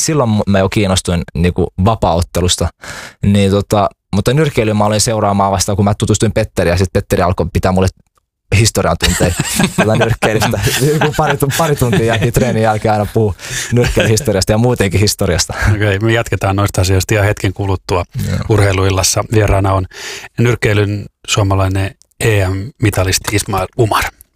silloin mä jo kiinnostuin niin kuin vapaaottelusta. Niin, mutta nyrkkeilyä mä olin seuraamaan vasta, kun mä tutustuin Petteriin, ja sitten Petteri alkoi pitää mulle historian tunteja nyrkkeilystä. Pari tuntia jälkeen treenin jälkeen aina puhuu nyrkkeilyhistoriasta ja muutenkin historiasta. Okei, me jatketaan noista asioista ihan hetken kuluttua. Urheiluillassa vieraana on nyrkkeilyn suomalainen EM-mitalisti Ismail Umar.